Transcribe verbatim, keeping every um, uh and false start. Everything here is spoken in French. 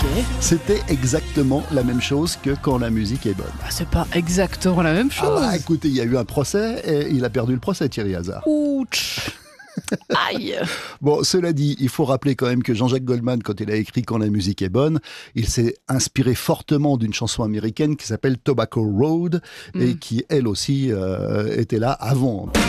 C'était exactement la même chose que quand la musique est bonne. Ah, c'est pas exactement la même chose. Ah bah, écoutez, il y a eu un procès et il a perdu le procès, Thierry Hazard. Ouch. Aïe. Bon, cela dit, il faut rappeler quand même que Jean-Jacques Goldman, quand il a écrit Quand la musique est bonne, il s'est inspiré fortement d'une chanson américaine qui s'appelle Tobacco Road, mm. et qui, elle aussi, euh, était là avant.